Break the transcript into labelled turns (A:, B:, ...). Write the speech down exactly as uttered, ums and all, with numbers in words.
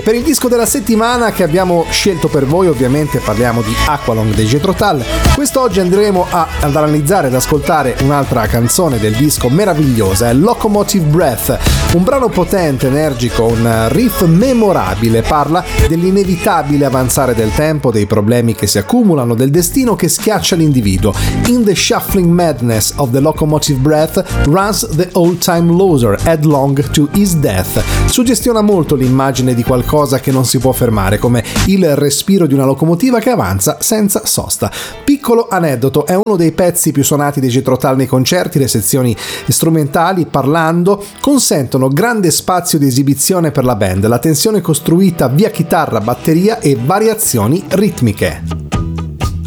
A: per il disco della settimana che abbiamo scelto per voi, ovviamente parliamo di Aqualung dei Jethro Tull. Quest'oggi andremo a, ad analizzare ed ascoltare un'altra canzone del disco meravigliosa, è Locomotive Breath, un brano potente, energico, un riff memorabile, parla dell'inevitabile avanzare del tempo, dei problemi che si accumulano, del destino che schiaccia l'individuo. In the shuffling madness of the locomotive breath runs the old-time loser headlong to his death. Suggestiona molto l'immagine di qualcosa che non si può fermare, come il respiro di una locomotiva che avanza senza sosta. Piccolo aneddoto, è uno dei pezzi più suonati dei Jethro Tull nei concerti. Le sezioni strumentali, parlando, consentono grande spazio di esibizione per la band, la tensione costruita via chitarra, batteria e variazioni ritmiche.